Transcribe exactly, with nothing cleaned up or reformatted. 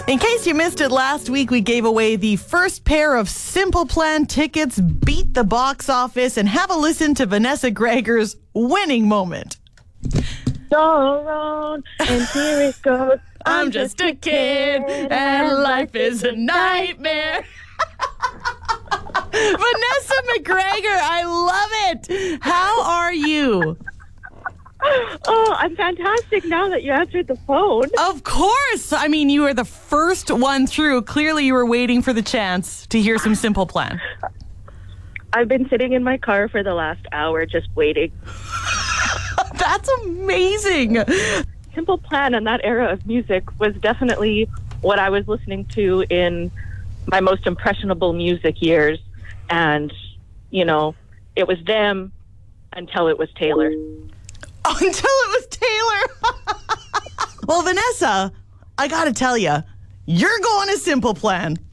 In case you missed it last week, we gave away the first pair of Simple Plan tickets, beat the box office, and have a listen to Vanessa Gregor's winning moment. All around, and here it goes. I'm, I'm just a kid, and life is a nightmare. Vanessa McGregor, I love it. How are you? Oh, I'm fantastic now that you answered the phone. Of course. I mean, you were the first one through. Clearly, you were waiting for the chance to hear some Simple Plan. I've been sitting in my car for the last hour just waiting. That's amazing. Simple Plan in that era of music was definitely what I was listening to in my most impressionable music years. And, you know, it was them until it was Taylor. Until it was Taylor. Well, Vanessa, I got to tell you, you're going to Simple Plan.